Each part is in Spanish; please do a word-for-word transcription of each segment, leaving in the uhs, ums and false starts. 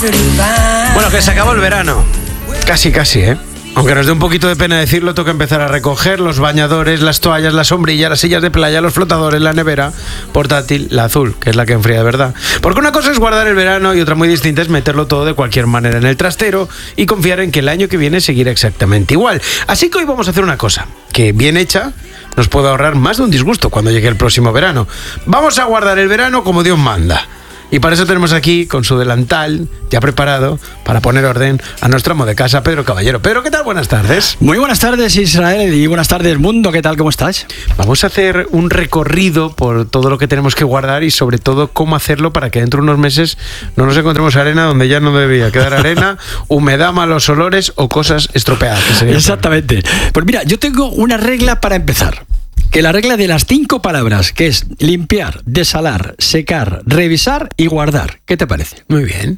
Bueno, que se acabó el verano. Casi, casi, ¿eh? Aunque nos dé un poquito de pena decirlo, toca empezar a recoger los bañadores, las toallas, la sombrilla, las sillas de playa, los flotadores, la nevera portátil, la azul, que es la que enfría de verdad. Porque una cosa es guardar el verano y otra muy distinta es meterlo todo de cualquier manera en el trastero y confiar en que el año que viene seguirá exactamente igual. Así que hoy vamos a hacer una cosa, que bien hecha nos puede ahorrar más de un disgusto cuando llegue el próximo verano. Vamos a guardar el verano como Dios manda. Y para eso tenemos aquí, con su delantal ya preparado, para poner orden a nuestro amo de casa, Pedro Caballero. Pedro, ¿qué tal? Buenas tardes. Muy buenas tardes, Israel, y buenas tardes, mundo. ¿Qué tal? ¿Cómo estás? Vamos a hacer un recorrido por todo lo que tenemos que guardar y sobre todo cómo hacerlo para que dentro de unos meses no nos encontremos arena donde ya no debería quedar arena, humedad, malos olores o cosas estropeadas. Que sería Exactamente. Pues mira, yo tengo una regla para empezar. Que la regla de las cinco palabras, que es limpiar, desalar, secar, revisar y guardar. ¿Qué te parece? Muy bien.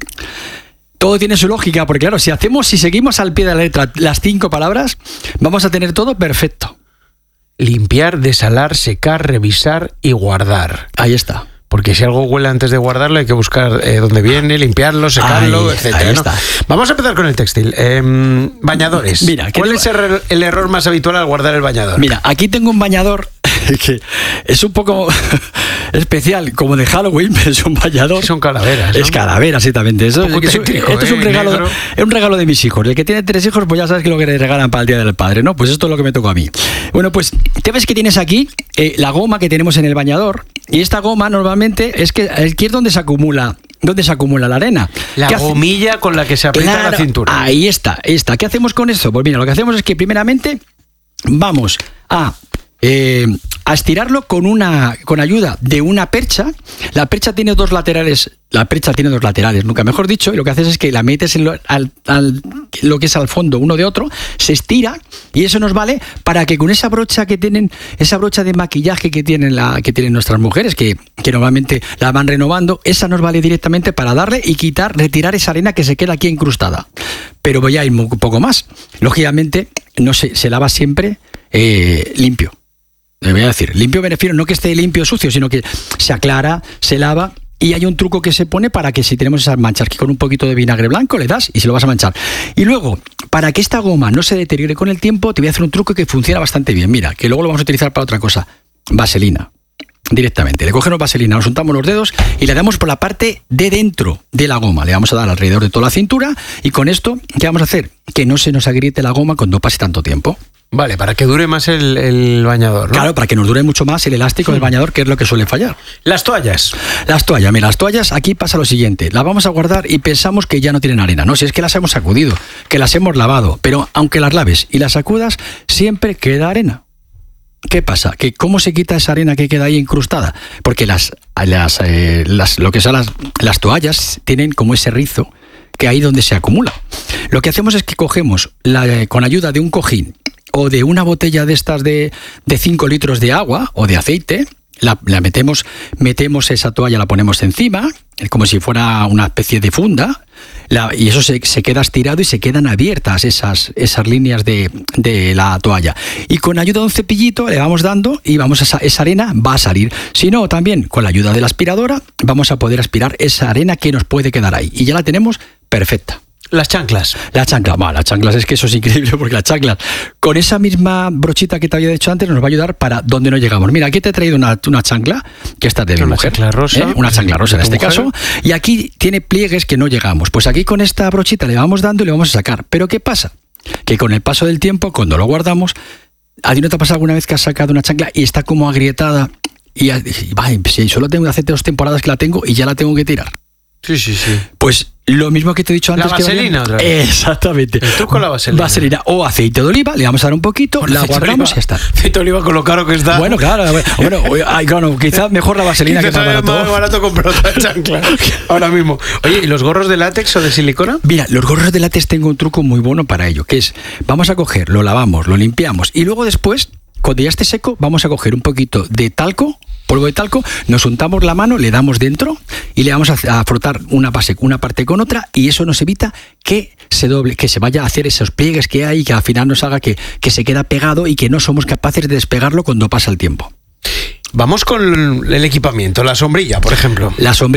Todo tiene su lógica, porque claro, si hacemos, si seguimos al pie de la letra las cinco palabras, vamos a tener todo perfecto. Limpiar, desalar, secar, revisar y guardar. Ahí está. Porque si algo huele antes de guardarlo hay que buscar eh, dónde viene, limpiarlo, secarlo, ahí, etcétera. Ahí ¿no? está. Vamos a empezar con el textil. Eh, bañadores. Mira, ¿cuál te... es el, el error más habitual al guardar el bañador? Mira, aquí tengo un bañador que es un poco especial, como de Halloween, pero es un bañador. Son calaveras, ¿no? Es calavera, exactamente. Eso, un es, tétrico, esto ¿eh? es un regalo, Negro. es un regalo de mis hijos. El que tiene tres hijos, pues ya sabes que lo que le regalan para el Día del Padre, ¿no? Pues esto es lo que me tocó a mí. Bueno, pues te ves que tienes aquí eh, la goma que tenemos en el bañador, y esta goma normalmente es que aquí es donde se acumula. ¿Dónde se acumula la arena? La gomilla hace? Con la que se aprieta claro, la cintura. Ahí está, ahí está. ¿Qué hacemos con esto? Pues mira, lo que hacemos es que primeramente vamos a, eh, a estirarlo con una con ayuda de una percha. La percha tiene dos laterales, la percha tiene dos laterales, nunca mejor dicho, y lo que haces es que la metes en lo, al, al, lo que es al fondo uno de otro, se estira y eso nos vale para que con esa brocha que tienen, esa brocha de maquillaje que tienen, la, que tienen nuestras mujeres, que, que normalmente la van renovando, esa nos vale directamente para darle y quitar, retirar esa arena que se queda aquí incrustada. Pero voy a ir un poco más. Lógicamente, no se, se lava siempre eh, limpio. Le voy a decir, limpio me refiero no que esté limpio o sucio, sino que se aclara, se lava. Y hay un truco que se pone para que si tenemos esas manchas, que con un poquito de vinagre blanco le das y se lo vas a manchar. Y luego, para que esta goma no se deteriore con el tiempo, te voy a hacer un truco que funciona bastante bien. Mira, que luego lo vamos a utilizar para otra cosa. Vaselina. Directamente. Le cogemos vaselina, nos untamos los dedos y le damos por la parte de dentro de la goma. Le vamos a dar alrededor de toda la cintura y con esto, ¿qué vamos a hacer? Que no se nos agriete la goma cuando pase tanto tiempo. Vale, para que dure más el, el bañador, ¿no? Claro, para que nos dure mucho más el elástico del bañador, que es lo que suele fallar. Las toallas. Las toallas, mira, las toallas, aquí pasa lo siguiente. Las vamos a guardar y pensamos que ya no tienen arena. No, si es que las hemos sacudido, que las hemos lavado, pero aunque las laves y las sacudas, siempre queda arena. ¿Qué pasa? Que ¿cómo se quita esa arena que queda ahí incrustada? Porque las, las, eh, las lo que son las, las toallas tienen como ese rizo que ahí donde se acumula. Lo que hacemos es que cogemos la, eh, con ayuda de un cojín o de una botella de estas de cinco litros de agua o de aceite, la, la metemos, metemos esa toalla, la ponemos encima, como si fuera una especie de funda, la, y eso se, se queda estirado y se quedan abiertas esas, esas líneas de, de la toalla. Y con ayuda de un cepillito le vamos dando y vamos a esa, esa arena va a salir. Si no, también con la ayuda de la aspiradora vamos a poder aspirar esa arena que nos puede quedar ahí. Y ya la tenemos perfecta. Las chanclas. La chancla, bueno, las chanclas es que eso es increíble porque las chanclas, con esa misma brochita que te había dicho antes, nos va a ayudar para donde no llegamos. Mira, aquí te he traído una, una chancla, que esta es de mi una mujer. Chancla rosa, ¿eh? Una chancla rosa en este mujer. caso. Y aquí tiene pliegues que no llegamos. Pues aquí con esta brochita le vamos dando y le vamos a sacar. Pero ¿qué pasa? Que con el paso del tiempo, cuando lo guardamos, ¿a ti no te ha pasado alguna vez que has sacado una chancla y está como agrietada? Y, y vaya, si solo tengo hace dos temporadas que la tengo y ya la tengo que tirar. Sí, sí, sí. Pues lo mismo que te he dicho antes. La que vaselina otra vez. Exactamente. El truco con la vaselina. Vaselina o aceite de oliva, le vamos a dar un poquito, Bueno, la guardamos y ya está. Aceite de oliva con lo caro que está. Bueno, claro, bueno, ay, claro, quizás mejor la vaselina que Quizás más barato. más barato comprar otra chancla. Ahora mismo. Oye, ¿y los gorros de látex o de silicona? Mira, los gorros de látex tengo un truco muy bueno para ello, que es, vamos a coger, lo lavamos, lo limpiamos y luego después, cuando ya esté seco, vamos a coger un poquito de talco, polvo de talco, nos untamos la mano, le damos dentro y le vamos a, a frotar una base, una parte con otra y eso nos evita que se doble, que se vaya a hacer esos pliegues que hay y que al final nos haga que, que se queda pegado y que no somos capaces de despegarlo cuando pasa el tiempo. Vamos con el equipamiento, la sombrilla, por ejemplo. La sombrilla.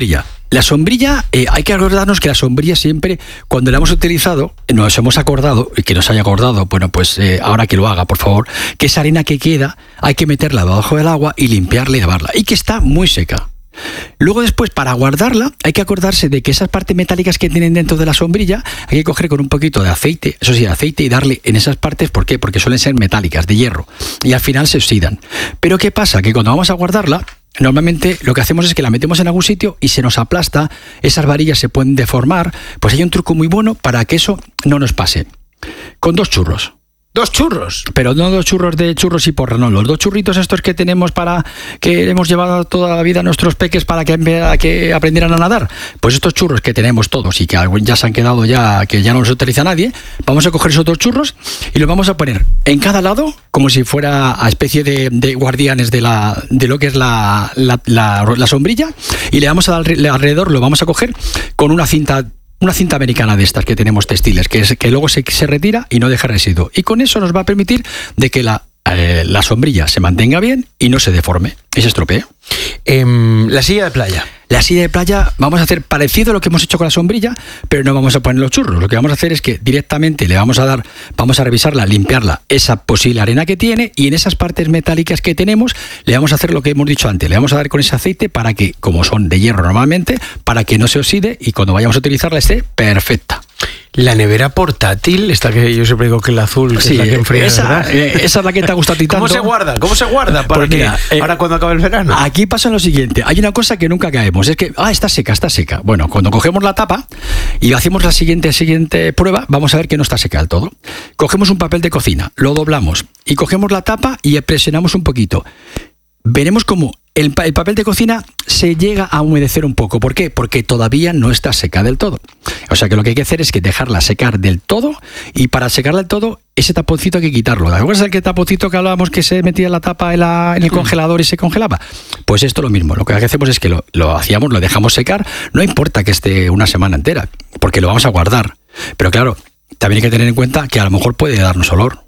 La sombrilla, eh, hay que acordarnos que la sombrilla siempre, cuando la hemos utilizado, nos hemos acordado, y que nos haya acordado, bueno, pues eh, ahora que lo haga, por favor, que esa arena que queda hay que meterla debajo del agua y limpiarla y lavarla, y que está muy seca. Luego después, para guardarla, hay que acordarse de que esas partes metálicas que tienen dentro de la sombrilla, hay que coger con un poquito de aceite, eso sí, de aceite, y darle en esas partes, ¿por qué? Porque suelen ser metálicas, de hierro, y al final se oxidan. Pero ¿qué pasa? Que cuando vamos a guardarla, normalmente lo que hacemos es que la metemos en algún sitio y se nos aplasta, esas varillas se pueden deformar, pues hay un truco muy bueno para que eso no nos pase. Con dos churros. Dos churros. Pero no dos churros de churros y porra, no, los dos churritos estos que tenemos para que hemos llevado toda la vida a nuestros peques para que, que aprendieran a nadar. Pues estos churros que tenemos todos y que ya se han quedado ya, que ya no los utiliza nadie, vamos a coger esos dos churros y los vamos a poner en cada lado como si fuera a especie de, de guardianes de, la, de lo que es la, la, la, la sombrilla, y le vamos a dar alrededor, lo vamos a coger con una cinta Una cinta americana de estas que tenemos textiles, que, es, que luego se, se retira y no deja residuo. Y con eso nos va a permitir de que la, eh, la sombrilla se mantenga bien y no se deforme y se estropee. Eh, la silla de playa. La silla de playa vamos a hacer parecido a lo que hemos hecho con la sombrilla, pero no vamos a poner los churros. Lo que vamos a hacer es que directamente le vamos a dar, vamos a revisarla, limpiarla, esa posible arena que tiene, y en esas partes metálicas que tenemos le vamos a hacer lo que hemos dicho antes. Le vamos a dar con ese aceite para que, como son de hierro normalmente, para que no se oxide y cuando vayamos a utilizarla esté perfecta. La nevera portátil, esta que yo siempre digo que el azul, que sí, es la que enfría, esa, eh, esa es la que te ha gustado a ti tanto. ¿Cómo se guarda? ¿Cómo se guarda? Para pues mira, que eh, ahora cuando acabe el verano. Aquí pasa lo siguiente, hay una cosa que nunca caemos, es que, ah, está seca, está seca. Bueno, cuando cogemos la tapa y hacemos la siguiente, siguiente prueba, vamos a ver que no está seca del todo. Cogemos un papel de cocina, lo doblamos y cogemos la tapa y presionamos un poquito. Veremos cómo el, el papel de cocina se llega a humedecer un poco. ¿Por qué? Porque todavía no está seca del todo. O sea que lo que hay que hacer es que dejarla secar del todo, y para secarla del todo, ese taponcito hay que quitarlo. ¿Te acuerdas del taponcito que hablábamos que se metía la tapa en, la, en el congelador y se congelaba? Pues esto lo mismo. Lo que hacemos es que lo, lo hacíamos, lo dejamos secar. No importa que esté una semana entera, porque lo vamos a guardar. Pero claro, también hay que tener en cuenta que a lo mejor puede darnos olor.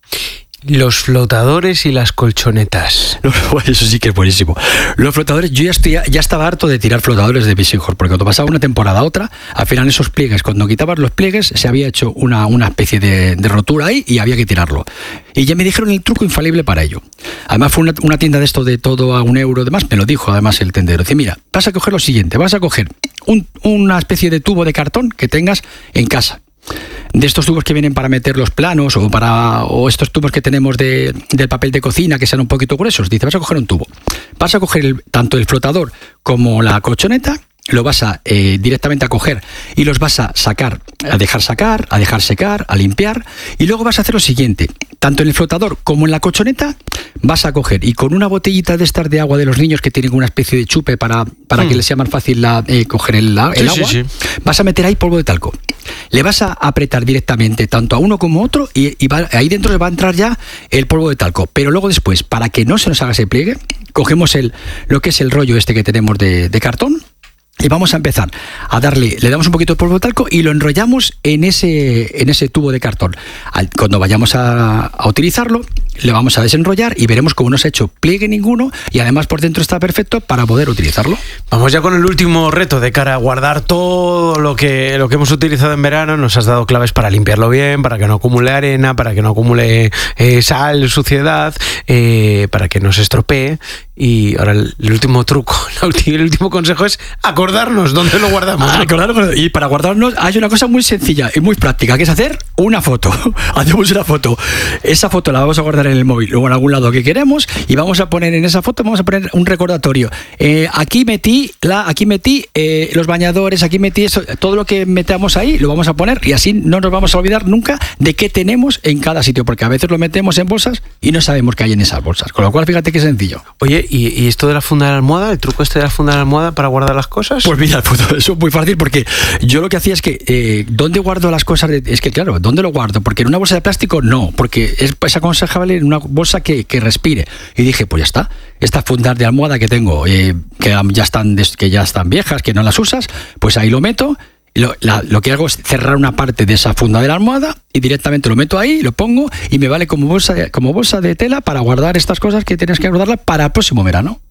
Los flotadores y las colchonetas. Eso sí que es buenísimo. Los flotadores, yo ya, estoy, ya estaba harto de tirar flotadores de Fishing Hole, porque cuando pasaba una temporada a otra, al final esos pliegues, cuando quitabas los pliegues, se había hecho una, una especie de, de rotura ahí y había que tirarlo. Y ya me dijeron el truco infalible para ello. Además fue una, una tienda de esto de todo a un euro, demás, me lo dijo además el tendero. Dice, mira, vas a coger lo siguiente, vas a coger un, una especie de tubo de cartón que tengas en casa. De estos tubos que vienen para meter los planos, o para o estos tubos que tenemos de, del papel de cocina que sean un poquito gruesos. Dice, vas a coger un tubo, vas a coger el, tanto el flotador como la colchoneta, lo vas a eh, directamente a coger y los vas a sacar, a dejar sacar, a dejar secar, a limpiar, y luego vas a hacer lo siguiente, tanto en el flotador como en la colchoneta vas a coger, y con una botellita de estas de agua de los niños que tienen una especie de chupe para, para hmm. que les sea más fácil la, eh, coger el, la, el sí, agua, sí, sí. vas a meter ahí polvo de talco. Le vas a apretar directamente tanto a uno como a otro, y, y va, ahí dentro le va a entrar ya el polvo de talco. Pero luego después, para que no se nos haga ese pliegue, cogemos el, lo que es el rollo este que tenemos de, de cartón, y vamos a empezar a darle, le damos un poquito de polvo de talco y lo enrollamos en ese, en ese tubo de cartón. Al, cuando vayamos a, a utilizarlo, le vamos a desenrollar y veremos cómo no se ha hecho pliegue ninguno, y además por dentro está perfecto para poder utilizarlo. Vamos ya con el último reto de cara a guardar todo lo que, lo que hemos utilizado en verano. Nos has dado claves para limpiarlo bien, para que no acumule arena, para que no acumule eh, sal, suciedad, eh, para que no se estropee. Y ahora el, el último truco, el último consejo es acordarnos dónde lo guardamos. Ah, acordarnos, y para guardarnos hay una cosa muy sencilla y muy práctica, que es hacer una foto. Hacemos una foto. Esa foto la vamos a guardar en el móvil o en algún lado que queremos, y vamos a poner en esa foto, vamos a poner un recordatorio. Eh, aquí metí, la, aquí metí eh, los bañadores, aquí metí eso, todo lo que metamos ahí lo vamos a poner, y así no nos vamos a olvidar nunca de qué tenemos en cada sitio, porque a veces lo metemos en bolsas y no sabemos qué hay en esas bolsas. Con lo cual, fíjate qué sencillo. Oye, ¿y, y esto de la funda de la almohada, el truco este de la funda de la almohada para guardar las cosas? Pues mira, eso es muy fácil, porque yo lo que hacía es que, eh, ¿dónde guardo las cosas? De, es que claro, ¿dónde lo guardo? Porque en una bolsa de plástico no, porque es, es aconsejable en una bolsa que, que respire. Y dije, pues ya está, estas fundas de almohada que tengo, eh, que ya están, que ya están viejas, que no las usas, pues ahí lo meto. Lo, la, lo que hago es cerrar una parte de esa funda de la almohada y directamente lo meto ahí, lo pongo, y me vale como bolsa, como bolsa de tela para guardar estas cosas que tienes que guardarlas para el próximo verano.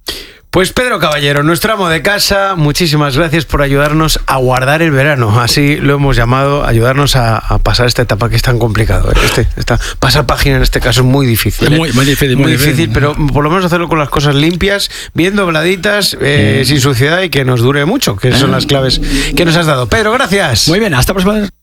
Pues Pedro Caballero, nuestro amo de casa, muchísimas gracias por ayudarnos a guardar el verano. Así lo hemos llamado, ayudarnos a, a pasar esta etapa que es tan complicado. Este, esta, pasar página en este caso es muy difícil. ¿eh? Muy, muy difícil. Muy, muy difícil, difícil, pero por lo menos hacerlo con las cosas limpias, bien dobladitas, eh, mm. sin suciedad y que nos dure mucho, que son las claves que nos has dado. Pedro, gracias. Muy bien, hasta la próxima.